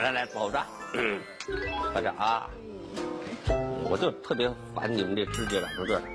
来，走着，快点啊！我就特别烦你们这指甲染成这样。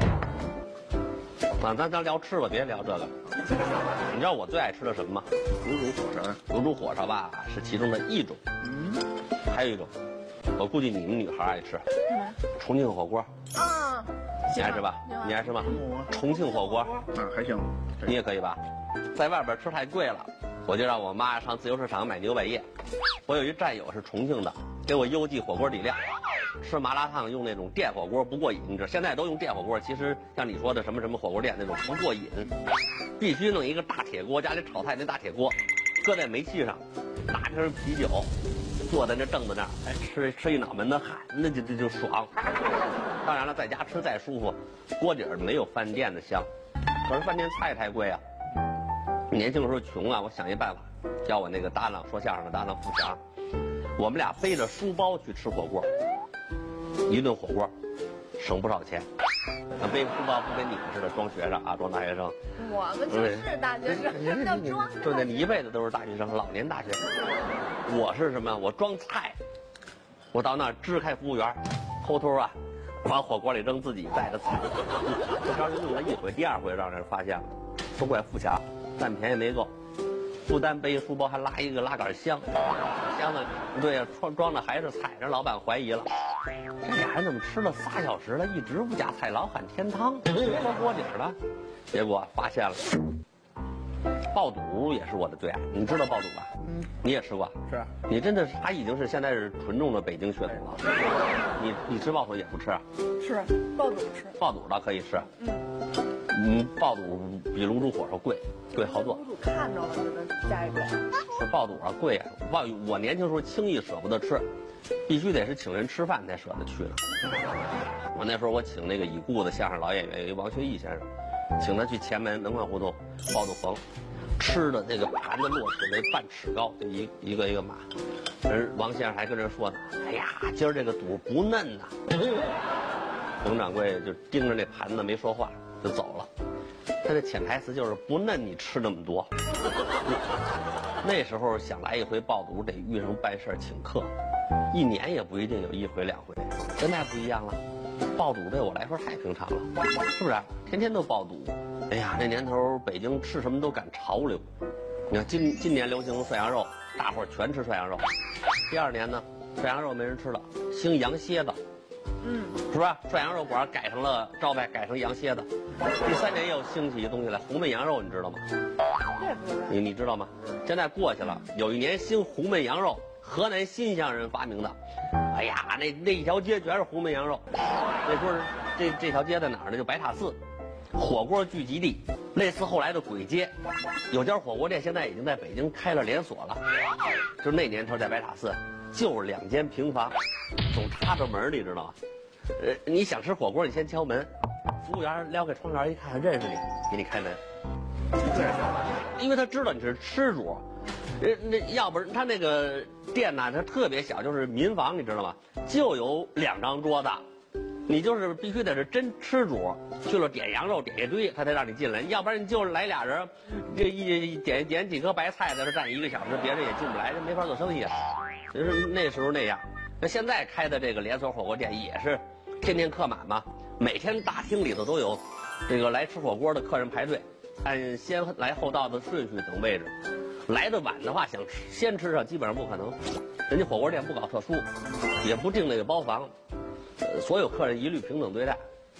咱聊吃吧，别聊这个。你知道我最爱吃的什么吗？ 卤煮火烧。 卤煮火烧吧，是其中的一种。还有一种，我估计你们女孩爱吃。 什么？ 重庆火锅。 啊， 你爱吃吧？你爱吃吗？重庆火锅。 啊，还行。 你也可以吧？在外边吃太贵了，我就让我妈上自由市场买牛百叶。我有一战友是重庆的，给我邮寄火锅底料。吃麻辣烫用那种电火锅不过瘾，你知道现在都用电火锅，其实像你说的什么什么火锅店那种不过瘾，必须弄一个大铁锅，家里炒菜那大铁锅，搁在煤气上，拿瓶啤酒，坐在那正在那儿，哎吃一脑门子汗，那就爽。当然了，在家吃再舒服，锅底儿没有饭店的香，可是饭店菜太贵啊。年轻的时候穷啊，我想一办法，叫我那个搭档说相声的搭档富强，我们俩背着书包去吃火锅。一顿火锅，省不少钱。背书包不跟你们似的装学生啊，装大学生。 我们就是大学生，什么叫装？ 对，你一辈子都是大学生，老年大学生。我是什么？我装菜。我到那儿支开服务员，偷偷啊，往火锅里扔自己带的菜。这招就用了一回，第二回让人发现了，都怪富强，占便宜没够。不单背书包，还拉一个拉杆箱，箱子对呀，装的还是菜，让老板怀疑了。这俩人怎么吃了3小时了，一直不加菜，老喊添汤，别说锅底了。结果发现了，爆肚也是我的最爱，你知道爆肚吧？你也吃过？ 是。 你真的是，他已经是现在是纯种的北京血统了。你吃爆肚也不吃啊？ 吃，爆肚吃。 爆肚倒可以吃。爆肚比卤煮火烧贵好多。 卤煮看着了，觉得价格贵。 吃爆肚啊贵啊！我年轻时候轻易舍不得吃，必须得是请人吃饭才舍得去呢。我那时候我请那个已故的相声老演员有一王学义先生，请他去前门能矿胡同爆肚棚，吃的那个盘子落是那半尺高，就一个一个码。人王先生还跟人说呢：“哎呀，今儿这个肚不嫩呐。”冯掌柜就盯着那盘子没说话，就走了。他的潜台词就是不嫩，你吃那么多。那时候想来一回爆肚，得遇上办事请客，1年也不一定有1回2回。现在不一样了，爆肚对我来说太平常了，是不是？天天都爆肚。哎呀，这年头北京吃什么都赶潮流。你看今年流行涮羊肉，大伙儿全吃涮羊肉。第2年呢，涮羊肉没人吃了，兴羊蝎子。是吧？涮羊肉馆改成了招牌，改成羊蝎子。第3年又兴起一东西来，红焖羊肉，你知道吗？ 这不知道。 你知道吗？现在过去了，有一年兴红焖羊肉，河南新乡人发明的。哎呀，那一条街全是红焖羊肉。那时候这条街在哪儿呢？就白塔寺，火锅聚集地，类似后来的簋街。有家火锅店现在已经在北京开了连锁了。就那年头在白塔寺，就是2间平房，总插着门，你知道吗？你想吃火锅，你先敲门，服务员撩开窗帘一看，认识你，给你开门。因为他知道你是吃主，那要不然他那个店呢，它特别小，就是民房，你知道吗？就有2张桌子，你就是必须得是真吃主，去了点羊肉点一堆，他才让你进来，要不然你就来俩人，这点几颗白菜在这站1个小时，别人也进不来，这没法做生意啊。就是那时候那样。那现在开的这个连锁火锅店也是天天客满嘛，每天大厅里头都有这个来吃火锅的客人排队，按先来后到的顺序等位置。来的晚的话，想先吃上基本上不可能。人家火锅店不搞特殊，也不订那个包房，所有客人一律平等对待。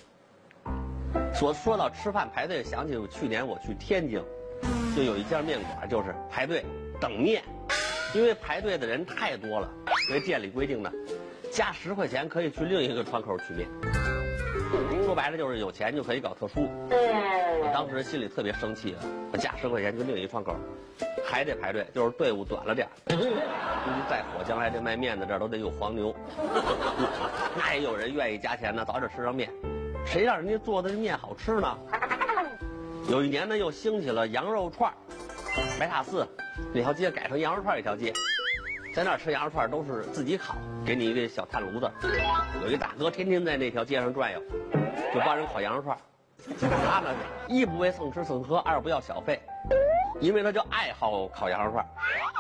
说到吃饭排队，想起去年我去天津，就有一家面馆，就是排队等面。因为排队的人太多了，所以店里规定的，加10块钱可以去另一个窗口取面。说白了就是有钱就可以搞特殊。我当时心里特别生气啊，我加10块钱去另一窗口，还得排队，就是队伍短了点。再火，将来这卖面的这儿都得有黄牛。那也有人愿意加钱呢，早点吃上面。谁让人家做的面好吃呢？有一年呢，又兴起了羊肉串，白塔寺那条街改成羊肉串一条街，在那儿吃羊肉串都是自己烤，给你一个小炭炉子。有一大哥天天在那条街上转悠，就帮人烤羊肉串。他呢，一不为蹭吃蹭喝，二不要小费，因为他就爱好烤羊肉串。